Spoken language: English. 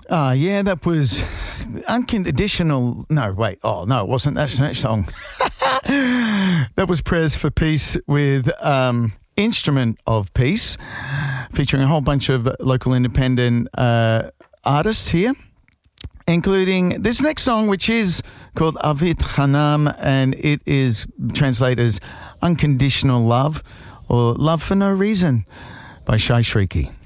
Yeah, that was Unconditional. No, wait. Oh, no, it wasn't. That's the next song. That was Prayers for Peace with Instrument of Peace, featuring a whole bunch of local independent artists here, including this next song, which is called Avit Hanam, and it is translated as Unconditional Love or Love for No Reason by Shai Shriki.